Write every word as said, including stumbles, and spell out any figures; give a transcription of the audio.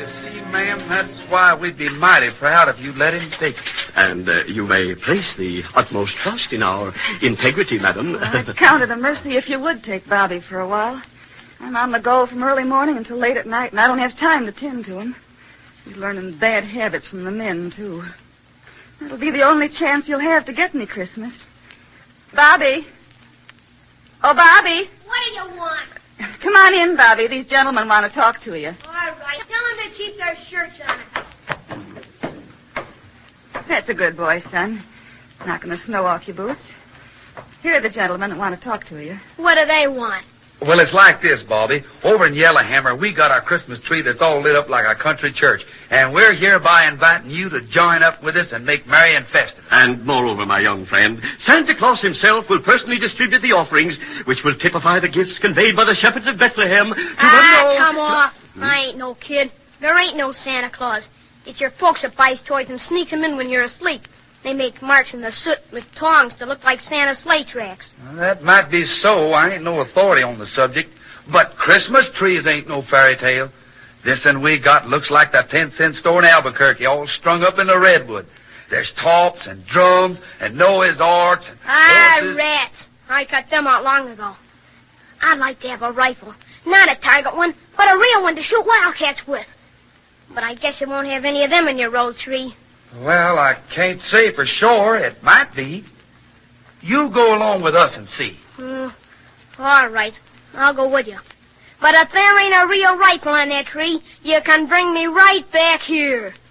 You see, ma'am, that's why we'd be mighty proud if you'd let him take it. And uh, you may place the utmost trust in our integrity, madam. Well, I'd count it a mercy if you would take Bobby for a while. I'm on the go from early morning until late at night, and I don't have time to tend to him. He's learning bad habits from the men, too. It'll be the only chance you'll have to get me Christmas. Bobby. Oh, Bobby. What do you want? Come on in, Bobby. These gentlemen want to talk to you. All right. Tell them to keep their shirts on. That's a good boy, son. Not going to snow off your boots. Here are the gentlemen that want to talk to you. What do they want? Well, it's like this, Bobby. Over in Yellowhammer, we got our Christmas tree that's all lit up like a country church. And we're hereby inviting you to join up with us and make merry and festive. And moreover, my young friend, Santa Claus himself will personally distribute the offerings, which will typify the gifts conveyed by the shepherds of Bethlehem to ah, the... come off. Hmm? I ain't no kid. There ain't no Santa Claus. It's your folks that buys toys and sneaks them in when you're asleep. They make marks in the soot with tongs to look like Santa's sleigh tracks. Well, that might be so. I ain't no authority on the subject. But Christmas trees ain't no fairy tale. This one we got looks like the ten-cent store in Albuquerque, all strung up in the redwood. There's tops and drums and Noah's arks and Ah, horses. rats. I cut them out long ago. I'd like to have a rifle. Not a target one, but a real one to shoot wildcats with. But I guess you won't have any of them in your old tree. Well, I can't say for sure. It might be. You go along with us and see. Hmm. All right. I'll go with you. But if there ain't a real rifle on that tree, you can bring me right back here.